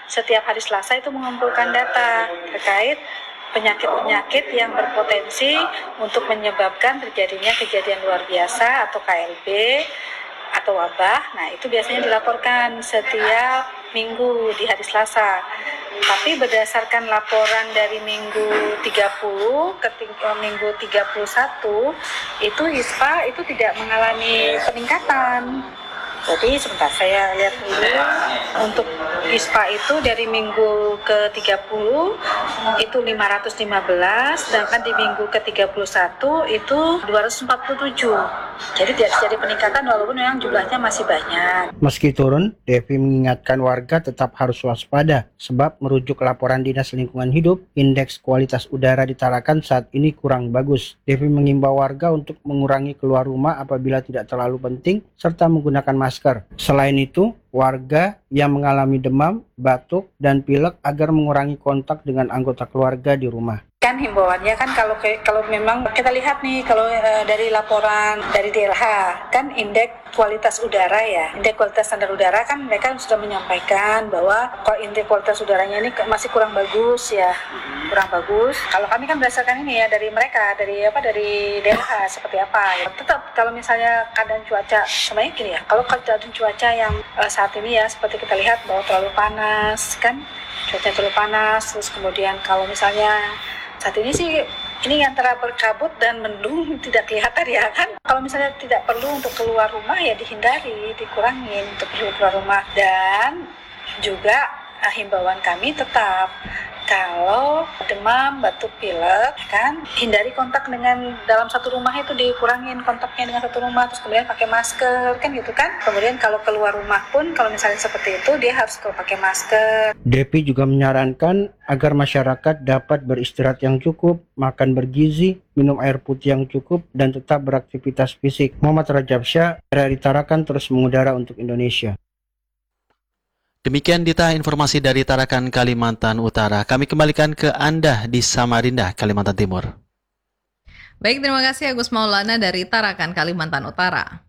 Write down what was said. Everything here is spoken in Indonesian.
setiap hari Selasa itu mengumpulkan data terkait penyakit-penyakit yang berpotensi untuk menyebabkan terjadinya kejadian luar biasa atau KLB atau wabah. Nah, itu biasanya dilaporkan setiap minggu di hari Selasa. Tapi berdasarkan laporan dari minggu 30 ke minggu 31, itu ISPA itu tidak mengalami peningkatan. Jadi sebentar saya lihat dulu. Untuk ISPA itu dari minggu ke-30 itu 515, sedangkan di minggu ke-31 itu 247. Jadi tidak terjadi peningkatan walaupun memang jumlahnya masih banyak. Meski turun, Devi mengingatkan warga tetap harus waspada sebab merujuk laporan Dinas Lingkungan Hidup, indeks kualitas udara di Tarakan saat ini kurang bagus. Devi mengimbau warga untuk mengurangi keluar rumah apabila tidak terlalu penting serta menggunakan masker. Selain itu, warga yang mengalami demam, batuk, dan pilek agar mengurangi kontak dengan anggota keluarga di rumah. Kan himbauannya kan kalau memang kita lihat nih kalau dari laporan dari DLH kan indeks kualitas udara ya, indeks kualitas standar udara kan mereka sudah menyampaikan bahwa kalau indeks kualitas udaranya ini masih kurang bagus ya, kurang bagus. Kalau kami kan berdasarkan ini ya dari mereka dari DLH seperti apa ya. Tetap kalau misalnya keadaan cuaca sebenarnya gini ya, kalau keadaan cuaca yang saat ini ya seperti kita lihat bahwa terlalu panas kan, cuaca terlalu panas, terus kemudian kalau misalnya saat ini sih ini antara berkabut dan mendung tidak kelihatan ya kan. Kalau misalnya tidak perlu untuk keluar rumah ya dihindari, dikurangin untuk keluar rumah. Dan juga himbauan kami tetap kalau demam, batuk, pilek kan hindari kontak dengan dalam satu rumah, itu dikurangin kontaknya dengan satu rumah, terus kemudian pakai masker kan gitu kan. Kemudian kalau keluar rumah pun kalau misalnya seperti itu dia harus pakai masker. Devi juga menyarankan agar masyarakat dapat beristirahat yang cukup, makan bergizi, minum air putih yang cukup, dan tetap beraktivitas fisik. Muhammad Rajab Syah, RRI Tarakan terus mengudara untuk Indonesia. Demikian Dita informasi dari Tarakan, Kalimantan Utara. Kami kembalikan ke Anda di Samarinda, Kalimantan Timur. Baik, terima kasih Agus Maulana dari Tarakan, Kalimantan Utara.